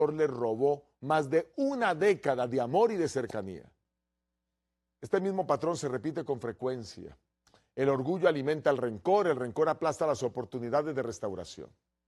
le robó más de una década de amor y de cercanía. Este mismo patrón se repite con frecuencia. El orgullo alimenta el rencor aplasta las oportunidades de restauración.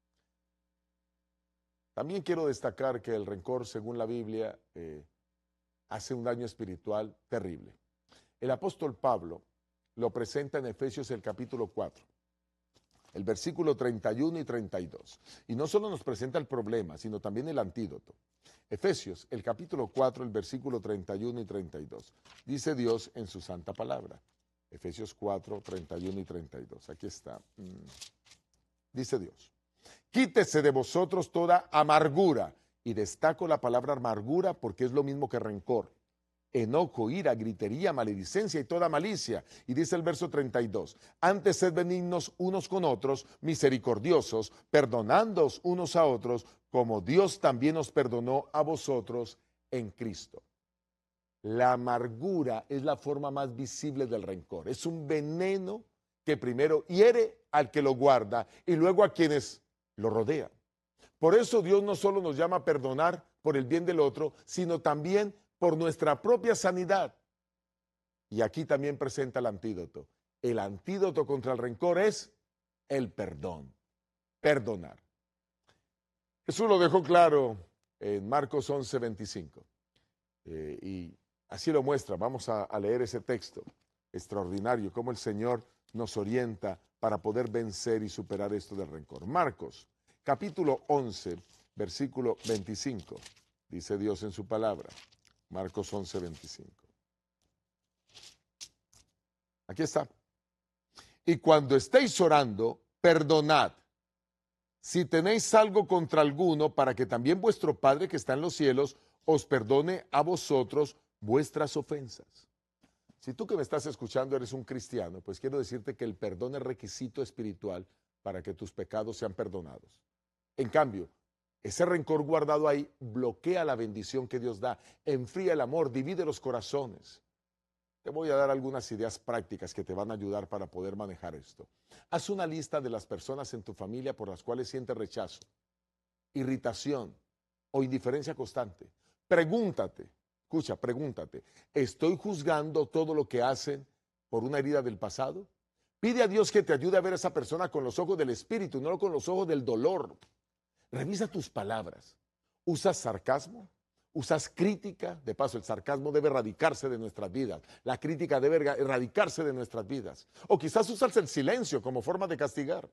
También quiero destacar que el rencor, según la Biblia, hace un daño espiritual terrible. El apóstol Pablo lo presenta en Efesios el capítulo 4, el versículo 31 y 32. Y no solo nos presenta el problema, sino también el antídoto. Efesios, el capítulo 4, el versículo 31 y 32. Dice Dios en su santa palabra. Efesios 4, 31 y 32. Aquí está. Dice Dios. Quítese de vosotros toda amargura. Y destaco la palabra amargura porque es lo mismo que rencor. Enojo, ira, gritería, maledicencia y toda malicia. Y dice el verso 32. Antes sed benignos unos con otros, misericordiosos, perdonándoos unos a otros, como Dios también os perdonó a vosotros en Cristo. La amargura es la forma más visible del rencor. Es un veneno que primero hiere al que lo guarda y luego a quienes lo rodean. Por eso Dios no solo nos llama a perdonar por el bien del otro, sino también por nuestra propia sanidad. Y aquí también presenta el antídoto. El antídoto contra el rencor es el perdón. Perdonar. Jesús lo dejó claro en Marcos 11, 25. Y así lo muestra. Vamos a leer ese texto extraordinario, cómo el Señor nos orienta para poder vencer y superar esto del rencor. Marcos, capítulo 11, versículo 25. Dice Dios en su palabra. Marcos 11, 25. Aquí está. Y cuando estéis orando, perdonad, si tenéis algo contra alguno, para que también vuestro Padre que está en los cielos os perdone a vosotros vuestras ofensas. Si tú que me estás escuchando eres un cristiano, pues quiero decirte que el perdón es requisito espiritual para que tus pecados sean perdonados. En cambio, ese rencor guardado ahí bloquea la bendición que Dios da, enfría el amor, divide los corazones. Te voy a dar algunas ideas prácticas que te van a ayudar para poder manejar esto. Haz una lista de las personas en tu familia por las cuales sientes rechazo, irritación o indiferencia constante. Pregúntate, escucha, pregúntate, ¿estoy juzgando todo lo que hacen por una herida del pasado? Pide a Dios que te ayude a ver a esa persona con los ojos del espíritu, no con los ojos del dolor. Revisa tus palabras. ¿Usas sarcasmo? ¿Usas crítica? De paso, el sarcasmo debe erradicarse de nuestras vidas. La crítica debe erradicarse de nuestras vidas. O quizás usas el silencio como forma de castigar.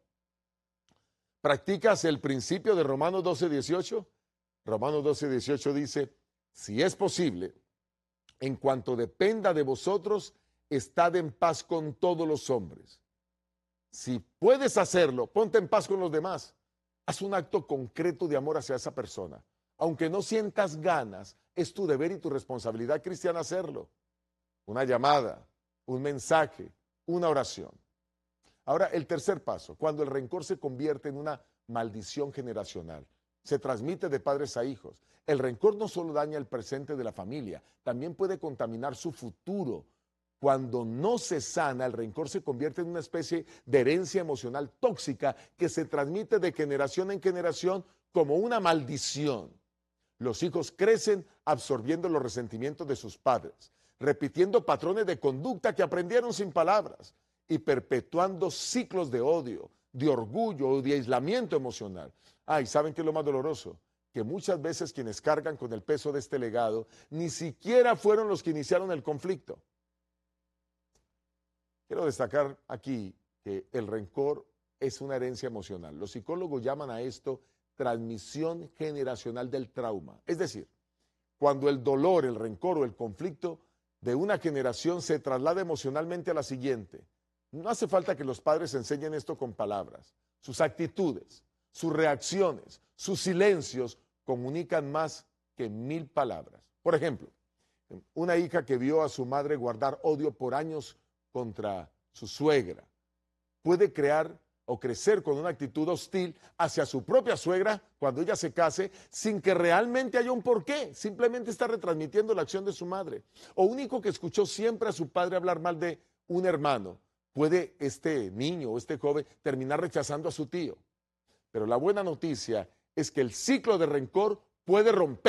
¿Practicas el principio de Romanos 12, 18? Romanos 12, 18 dice, si es posible, en cuanto dependa de vosotros, estad en paz con todos los hombres. Si puedes hacerlo, ponte en paz con los demás. Haz un acto concreto de amor hacia esa persona. Aunque no sientas ganas, es tu deber y tu responsabilidad cristiana hacerlo. Una llamada, un mensaje, una oración. Ahora, el tercer paso, cuando el rencor se convierte en una maldición generacional, se transmite de padres a hijos. El rencor no solo daña el presente de la familia, también puede contaminar su futuro. Cuando no se sana, el rencor se convierte en una especie de herencia emocional tóxica que se transmite de generación en generación como una maldición. Los hijos crecen absorbiendo los resentimientos de sus padres, repitiendo patrones de conducta que aprendieron sin palabras y perpetuando ciclos de odio, de orgullo o de aislamiento emocional. ¿Y saben qué es lo más doloroso? Que muchas veces quienes cargan con el peso de este legado ni siquiera fueron los que iniciaron el conflicto. Quiero destacar aquí que el rencor es una herencia emocional. Los psicólogos llaman a esto transmisión generacional del trauma. Es decir, cuando el dolor, el rencor o el conflicto de una generación se traslada emocionalmente a la siguiente. No hace falta que los padres enseñen esto con palabras. Sus actitudes, sus reacciones, sus silencios comunican más que 1000 palabras. Por ejemplo, una hija que vio a su madre guardar odio por años contra su suegra puede crear o crecer con una actitud hostil hacia su propia suegra cuando ella se case sin que realmente haya un porqué. Simplemente está retransmitiendo la acción de su madre. O un hijo que escuchó siempre a su padre hablar mal de un hermano. Puede este niño o este joven terminar rechazando a su tío. Pero la buena noticia es que el ciclo de rencor puede romper